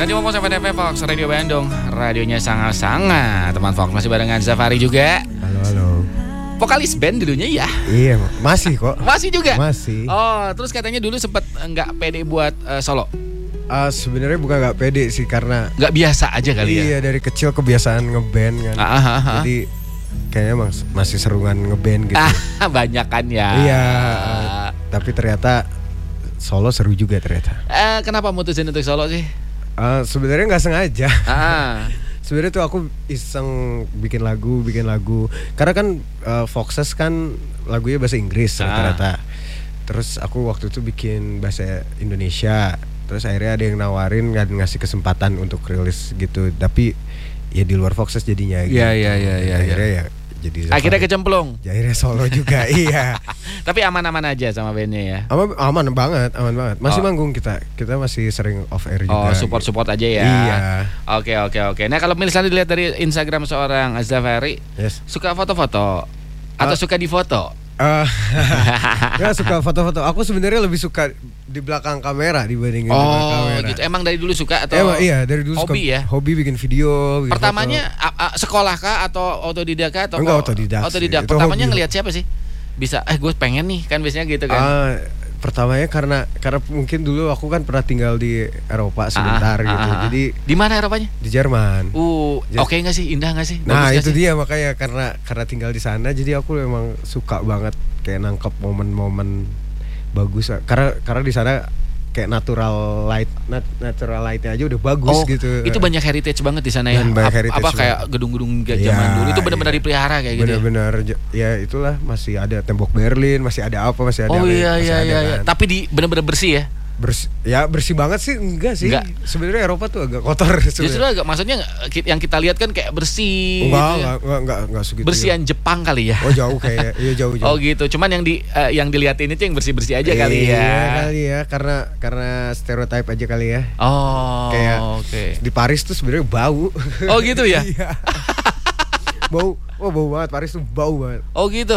Radio Fox FM Fox Radio Bandung, radionya sangat-sangat. Teman Fox masih barengan Zafari juga. Halo. Vokalis band dulunya ya? Iya, masih kok. Masih juga? Masih. Oh, terus katanya dulu sempat nggak pede buat solo? Sebenarnya bukan nggak pede sih, karena nggak biasa aja kali ya? Iya, dari kecil kebiasaan ngeband kan. Jadi kayaknya emang masih serungan ngeband gitu. Banyak kan ya? Iya. Tapi ternyata solo seru juga ternyata. Kenapa mutusin untuk solo sih? Sebenarnya nggak sengaja. Sebenarnya tuh aku iseng bikin lagu. Karena kan Foxes kan lagunya bahasa Inggris rata-rata. Terus aku waktu itu bikin bahasa Indonesia. Terus akhirnya ada yang nawarin ngasih kesempatan untuk rilis gitu. Tapi ya di luar Foxes jadinya gitu. Iya. Akhirnya ya jadi Zafari. Akhirnya kecemplung. Akhirnya solo juga. Iya. Tapi aman-aman aja sama bandnya ya. Aman banget. Masih manggung kita masih sering off air juga. Support aja ya. Iya. Oke. Nah, kalau misalnya dilihat dari Instagram seorang Zafari, suka foto-foto atau suka difoto? Nggak suka foto-foto. Aku sebenarnya lebih suka di belakang kamera dibandingin di belakang kamera. Gitu. Emang dari dulu suka atau? Iya, dari dulu hobi suka. Ya? Hobi bikin video. Bikin pertamanya sekolah kah atau otodidak kah? Atau enggak, otodidak. Pertamanya ngelihat siapa sih? Bisa, gue pengen nih, kan biasanya gitu kan. Pertamanya karena mungkin dulu aku kan pernah tinggal di Eropa sebentar gitu. Jadi di mana Eropanya? Di Jerman. Oke nggak sih, indah nggak sih? Nah itu dia, makanya karena tinggal di sana, jadi aku memang suka banget kayak nangkep momen-momen bagus. Karena di sana kayak natural lightnya aja udah bagus gitu. Itu banyak heritage banget di sana ya. Kayak gedung-gedung zaman dulu itu benar-benar dipelihara kayak gitu. Benar-benar ya itulah, masih ada tembok Berlin, masih ada apa, masih ada. Iya. Tapi benar-benar bersih ya. Bersih banget sih, enggak sih. Sebenarnya Eropa tuh agak kotor. Justru agak, maksudnya yang kita lihat kan kayak bersih. Enggak segitu. Bersihan ya. Jepang kali ya. Jauh kayaknya. Iya jauh. Oh gitu. Cuman yang dilihatin itu yang bersih-bersih aja kali ya. Iya kali ya, karena stereotype aja kali ya. Kayak di Paris tuh sebenarnya bau. Oh gitu ya. Iya. Bau banget, Paris tuh bau banget. Oh gitu.